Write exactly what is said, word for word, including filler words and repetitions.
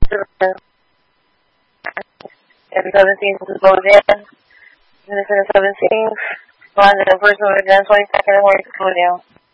And seventeen to slow down. Listen to seventeen. Find the person with the twenty second and wait to slow down.